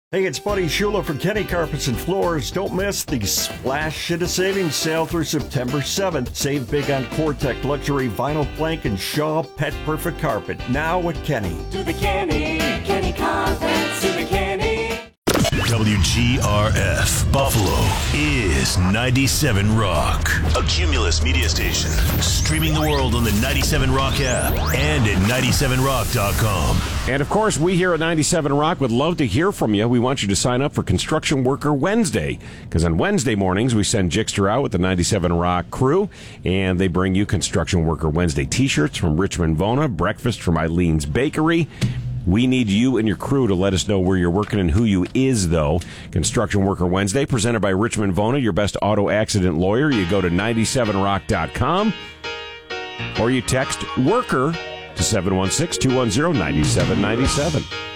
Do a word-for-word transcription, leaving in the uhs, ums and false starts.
Hey, it's Buddy Shula from Kenny Carpets and Floors. Don't miss the Splash Shit of Savings sale through September seventh. Save big on Cortec Luxury Vinyl Plank and Shaw Pet Perfect Carpet. Now at Kenny. To the Kenny, Kenny Carpets, to the Kenny. W G R F Buffalo is ninety-seven Rock, a Cumulus media station, streaming the world on the ninety-seven Rock app and at ninety-seven rock dot com. And of course, we here at ninety-seven Rock would love to hear from you. We want you to sign up for Construction Worker Wednesday, because on Wednesday mornings we send Jixter out with the ninety-seven Rock crew, and they bring you Construction Worker Wednesday t-shirts from Richmond Vona, breakfast from Eileen's Bakery. We need you and your crew to let us know where you're working and who you is, though. Construction Worker Wednesday, presented by Richmond Vona, your best auto accident lawyer. You go to ninety-seven rock dot com or you text WORKER to seven one six, two one zero, nine seven nine seven.